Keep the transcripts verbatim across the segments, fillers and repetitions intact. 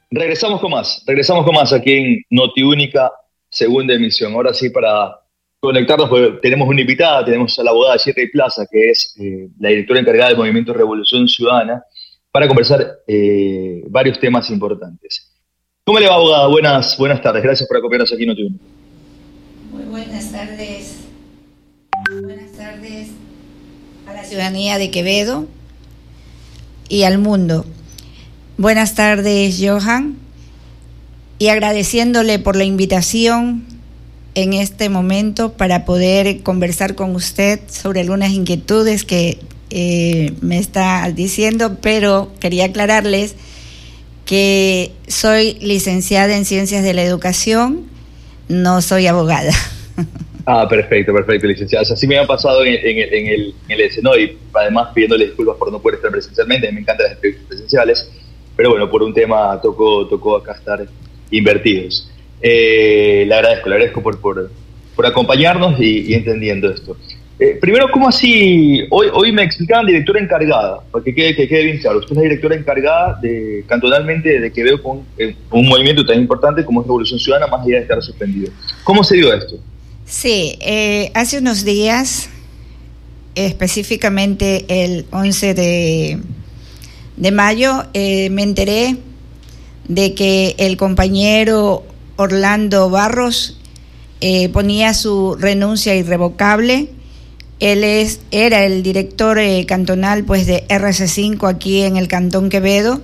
Regresamos con más, regresamos con más aquí en Notiúnica, segunda emisión. Ahora sí, para conectarnos, porque tenemos una invitada, tenemos a la abogada Shirley Plaza, que es eh, la directora encargada del Movimiento Revolución Ciudadana, para conversar eh, varios temas importantes. ¿Cómo le va, abogada? Buenas, buenas tardes, gracias por acompañarnos aquí en Notiúnica. Muy buenas tardes. Buenas tardes a la ciudadanía de Quevedo y al mundo. Buenas tardes, Johan, y agradeciéndole por la invitación en este momento para poder conversar con usted sobre algunas inquietudes que eh, me está diciendo, pero quería aclararles que soy licenciada en Ciencias de la Educación, no soy abogada. Ah, perfecto, perfecto, licenciada. O sea, sí me han pasado en, en, el, en, el, en el escenario, y además pidiéndole disculpas por no poder estar presencialmente. A mí me encantan las entrevistas presenciales, pero bueno, por un tema tocó, tocó acá estar invertidos. Eh, le agradezco, le agradezco por, por, por acompañarnos y, y entendiendo esto. Eh, primero, ¿cómo así? Hoy, hoy me explicaban directora encargada, para que quede, que quede bien claro. Usted es la directora encargada de, cantonalmente de Quevedo con eh, un movimiento tan importante como es Revolución Ciudadana, más allá de estar suspendido. ¿Cómo se dio esto? Sí, eh, hace unos días, específicamente el once de mayo, eh, me enteré de que el compañero Orlando Barros eh, ponía su renuncia irrevocable. Él es, era el director eh, cantonal pues de R C cinco aquí en el Cantón Quevedo,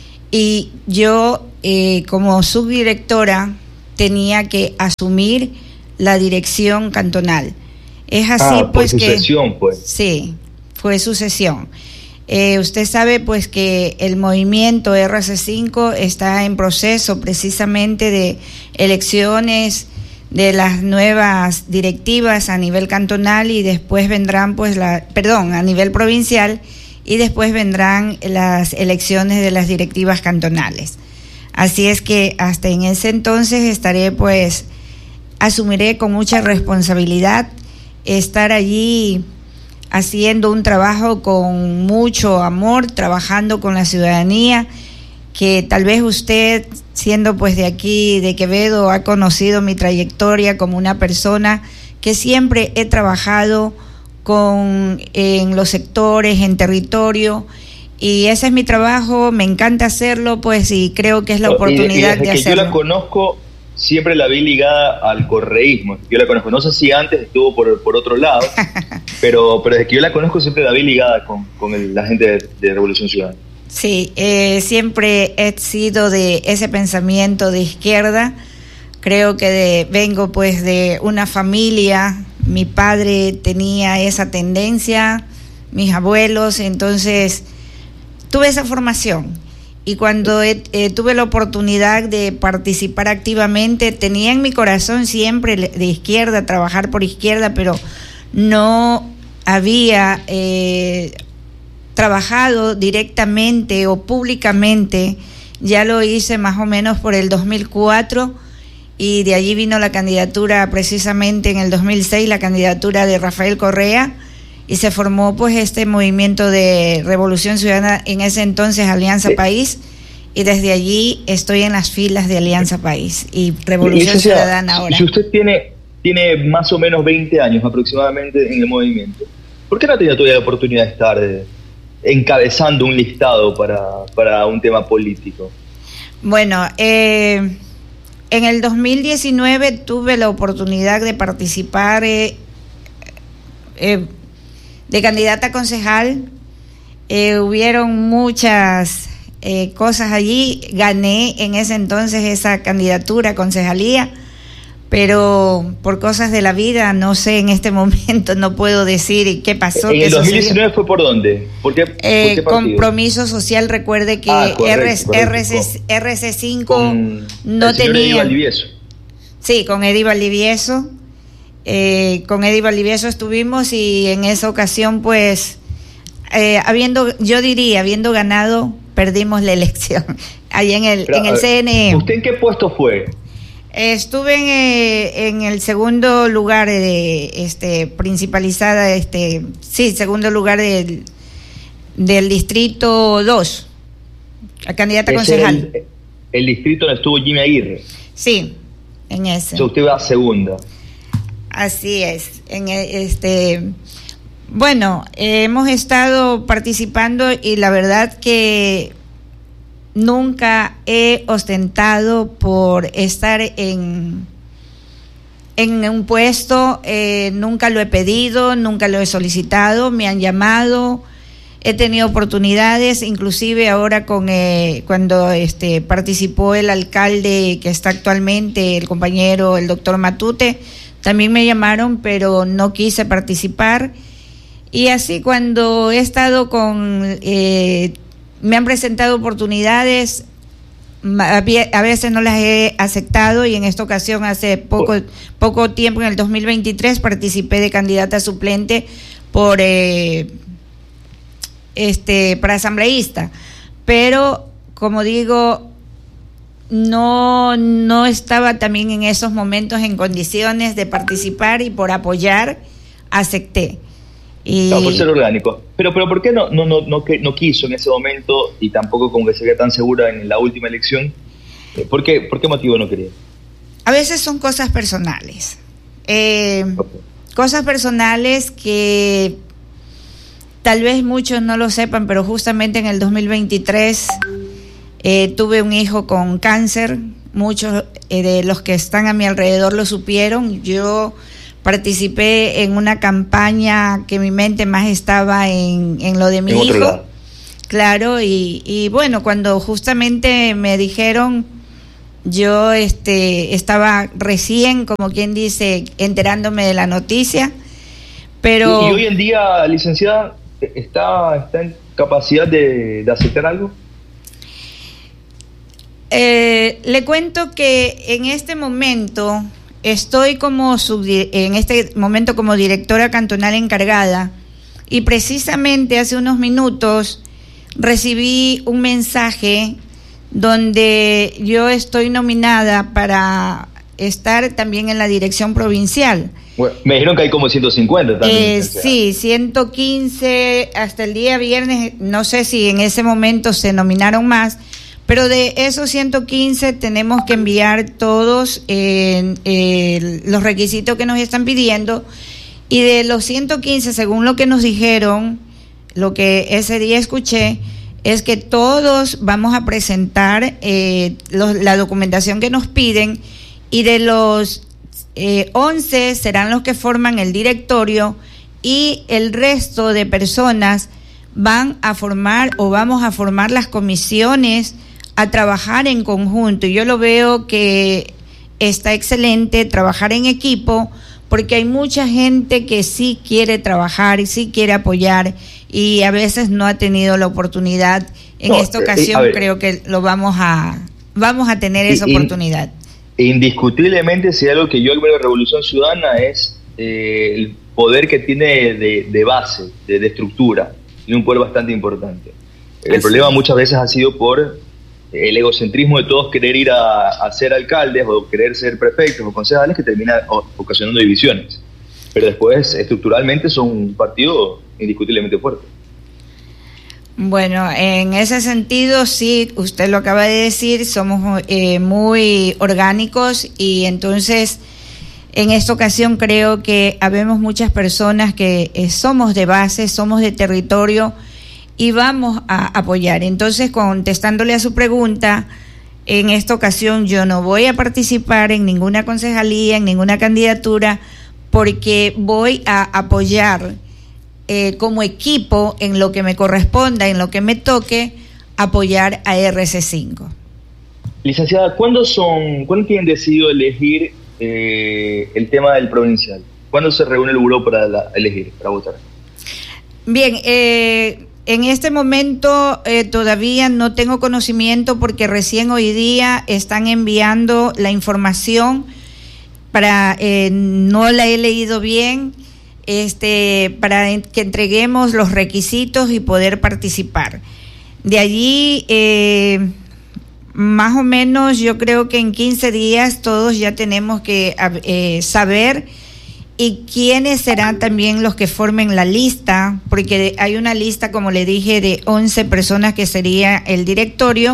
y yo eh, como subdirectora tenía que asumir la dirección cantonal. Es así, ah, pues, por que sucesión, pues. Sí, fue sucesión. Eh, usted sabe pues que el movimiento R C cinco está en proceso precisamente de elecciones de las nuevas directivas a nivel cantonal, y después vendrán pues la, perdón, a nivel provincial, y después vendrán las elecciones de las directivas cantonales. Así es que hasta en ese entonces estaré pues asumiré con mucha responsabilidad estar allí haciendo un trabajo con mucho amor, trabajando con la ciudadanía, que tal vez usted, siendo pues de aquí, de Quevedo, ha conocido mi trayectoria como una persona que siempre he trabajado con, en los sectores, en territorio, y ese es mi trabajo, me encanta hacerlo, pues, y creo que es la oportunidad y, y desde de que hacerlo. Yo la conozco, siempre la vi ligada al correísmo. Yo la conozco, no sé si antes estuvo por, por otro lado, pero, pero desde que yo la conozco siempre la vi ligada con, con el, la gente de, de Revolución Ciudadana. Sí, eh, siempre he sido de ese pensamiento de izquierda. Creo que de, vengo pues de una familia, mi padre tenía esa tendencia, mis abuelos, entonces tuve esa formación. Y cuando eh, eh, tuve la oportunidad de participar activamente, tenía en mi corazón siempre de izquierda, trabajar por izquierda, pero no había eh, trabajado directamente o públicamente. Ya lo hice más o menos por el dos mil cuatro, y de allí vino la candidatura precisamente en el dos mil seis, la candidatura de Rafael Correa, y se formó pues este movimiento de Revolución Ciudadana, en ese entonces Alianza sí. País, y desde allí estoy en las filas de Alianza País y Revolución y Ciudadana ahora. Si usted tiene, tiene más o menos veinte años aproximadamente en el movimiento, ¿por qué no ha tenido todavía la oportunidad de estar eh, encabezando un listado para, para un tema político? Bueno, eh, en el dos mil diecinueve tuve la oportunidad de participar eh, eh, de candidata a concejal. Eh, hubieron muchas eh, cosas allí. Gané en ese entonces esa candidatura a concejalía, pero por cosas de la vida, no sé, en este momento no puedo decir qué pasó. ¿En qué el dos mil diecinueve sucedió. ¿Fue por dónde? ¿Por qué, eh, por qué Compromiso Social, recuerde que ah, correcto, R, correcto. R C, R C cinco con no el señor tenía... Eddie Valdivieso. Sí, con Eddie Valdivieso. Eh, con Eddie Valdivieso estuvimos, y en esa ocasión pues eh, habiendo, yo diría, habiendo ganado, perdimos la elección ahí en el, Pero, en el C N E. ¿Usted en qué puesto fue? Estuve en, eh, en el segundo lugar de este principalizada, este sí, segundo lugar del, del distrito dos, a candidata Ese concejal. El, el distrito donde estuvo Jimmy Aguirre. Sí, en ese. Entonces usted va a segunda. Así es. En este, bueno, eh, hemos estado participando y la verdad que nunca he ostentado por estar en, en un puesto, eh, nunca lo he pedido, nunca lo he solicitado, me han llamado, he tenido oportunidades, inclusive ahora con eh, cuando este participó el alcalde que está actualmente, el compañero, el doctor Matute, también me llamaron, pero no quise participar. Y así cuando he estado con... Eh, me han presentado oportunidades, a veces no las he aceptado, y en esta ocasión hace poco, poco tiempo, en el dos mil veintitrés, participé de candidata suplente por eh, este para asambleísta, pero como digo, no no estaba también en esos momentos en condiciones de participar, y por apoyar acepté. Y... No, por ser orgánico. Pero, pero ¿por qué no, no, no, no, no quiso en ese momento, y tampoco como que se veía tan segura en la última elección? ¿Por qué, por qué motivo no quería? A veces son cosas personales. Eh, okay. Cosas personales que tal vez muchos no lo sepan, pero justamente en el dos mil veintitrés eh, tuve un hijo con cáncer. Muchos eh, de los que están a mi alrededor lo supieron. Yo participé en una campaña que mi mente más estaba en, en lo de mi hijo. Lado. Claro, y, y bueno, cuando justamente me dijeron, yo este estaba recién, como quien dice, enterándome de la noticia, pero... ¿Y, y hoy en día, licenciada, está, está en capacidad de, de aceptar algo? Eh, le cuento que en este momento... Estoy como en este momento como directora cantonal encargada, y precisamente hace unos minutos recibí un mensaje donde yo estoy nominada para estar también en la dirección provincial. Bueno, me dijeron que hay como ciento cincuenta también. Eh, sí, ciento quince hasta el día viernes, no sé si en ese momento se nominaron más. Pero de esos ciento quince tenemos que enviar todos eh, eh, los requisitos que nos están pidiendo, y de los ciento quince, según lo que nos dijeron, lo que ese día escuché, es que todos vamos a presentar eh, los, la documentación que nos piden, y de los eh, once serán los que forman el directorio, y el resto de personas van a formar o vamos a formar las comisiones, a trabajar en conjunto. Y yo lo veo que está excelente trabajar en equipo, porque hay mucha gente que sí quiere trabajar y sí quiere apoyar, y a veces no ha tenido la oportunidad. En no, esta ocasión eh, creo que lo vamos a vamos a tener esa in, oportunidad. Indiscutiblemente, si algo que yo veo en Revolución Ciudadana es eh, el poder que tiene de, de base, de, de estructura, y un poder bastante importante. El Así problema es. muchas veces ha sido por el egocentrismo de todos querer ir a, a ser alcaldes o querer ser prefectos o concejales, que termina ocasionando divisiones. Pero después, estructuralmente, son un partido indiscutiblemente fuerte. Bueno, en ese sentido, sí, usted lo acaba de decir, somos eh, muy orgánicos, y entonces en esta ocasión creo que habemos muchas personas que eh, somos de base, somos de territorio, y vamos a apoyar. Entonces, contestándole a su pregunta, en esta ocasión yo no voy a participar en ninguna concejalía, en ninguna candidatura, porque voy a apoyar eh, como equipo en lo que me corresponda, en lo que me toque, apoyar a R C cinco. Licenciada, ¿cuándo son, cuándo tienen decidido elegir eh, el tema del provincial? ¿Cuándo se reúne el buró para la, elegir, para votar? Bien, eh... en este momento eh, todavía no tengo conocimiento, porque recién hoy día están enviando la información para eh, no la he leído bien, este para que entreguemos los requisitos y poder participar. De allí eh, más o menos yo creo que en quince días todos ya tenemos que eh, saber y quiénes serán también los que formen la lista, porque hay una lista, como le dije, de once personas que sería el directorio,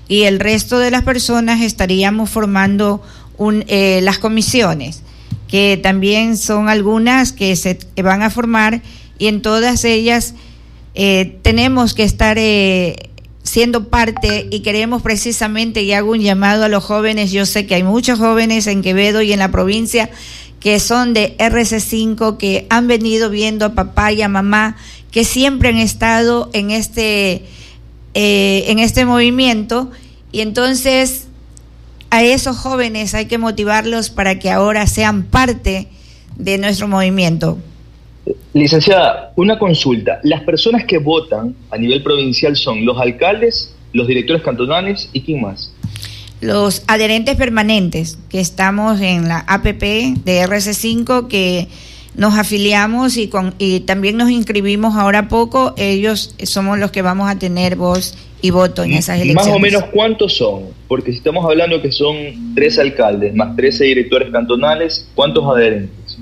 y el resto de las personas estaríamos formando un, eh, las comisiones, que también son algunas que se van a formar, y en todas ellas eh, tenemos que estar eh, siendo parte, y queremos precisamente, y hago un llamado a los jóvenes. Yo sé que hay muchos jóvenes en Quevedo y en la provincia que son de R C cinco, que han venido viendo a papá y a mamá, que siempre han estado en este, eh, en este movimiento, y entonces a esos jóvenes hay que motivarlos para que ahora sean parte de nuestro movimiento. Licenciada, una consulta. Las personas que votan a nivel provincial son los alcaldes, los directores cantonales y ¿quién más? Los adherentes permanentes, que estamos en la A P P de R C cinco, que nos afiliamos y, con, y también nos inscribimos ahora poco. Ellos somos los que vamos a tener voz y voto en esas elecciones. Más o menos, ¿cuántos son? Porque si estamos hablando que son tres alcaldes más trece directores cantonales, ¿cuántos adherentes?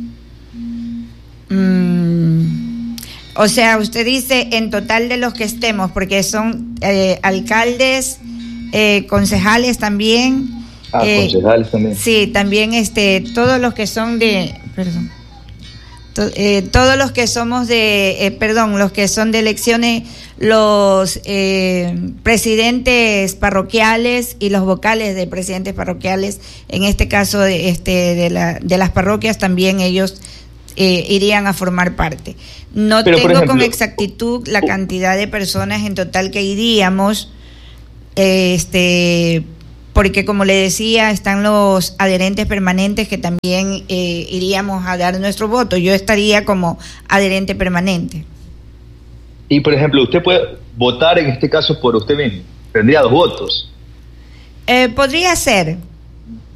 Mm, o sea, usted dice en total de los que estemos, porque son eh, alcaldes, eh, concejales también. Ah, eh, concejales también. Sí, también este, todos los que son de, perdón, to, eh, todos los que somos de, eh, perdón, los que son de elecciones, los eh, presidentes parroquiales y los vocales de presidentes parroquiales, en este caso de, este, de, la, de las parroquias, también ellos eh, irían a formar parte. No Pero, tengo ejemplo, con exactitud la cantidad de personas en total que iríamos, este, porque como le decía, están los adherentes permanentes que también eh, iríamos a dar nuestro voto. Yo estaría como adherente permanente. Y por ejemplo, usted puede votar en este caso por usted mismo, tendría dos votos. Eh, podría ser,